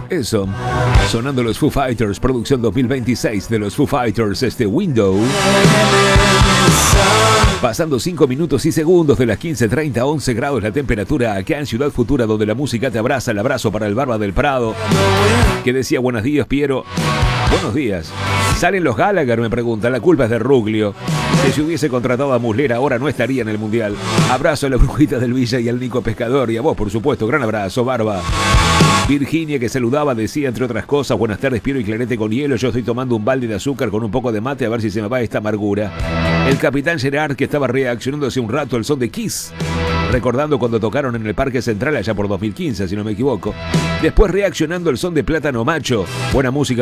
Eso, sonando los Foo Fighters, producción 2026 de los Foo Fighters, Window. Pasando 5 minutos y segundos de las 15:30, 11 grados la temperatura acá en Ciudad Futura, donde la música te abraza. El abrazo para el Barba del Prado, que decía: buenos días, Piero. Buenos días. ¿Salen los Gallagher? Me pregunta. La culpa es de Ruglio, que si hubiese contratado a Muslera ahora no estaría en el Mundial. Abrazo a la Brujita del Villa y al Nico Pescador, y a vos, por supuesto. Gran abrazo, Barba. Virginia, que saludaba, decía, entre otras cosas: buenas tardes, Piero y clarete con hielo. Yo estoy tomando un balde de azúcar con un poco de mate a ver si se me va esta amargura. El capitán Gerard, que estaba reaccionando hace un rato al son de Kiss, recordando cuando tocaron en el Parque Central allá por 2015, si no me equivoco. Después reaccionando al son de Plátano Macho. Buena música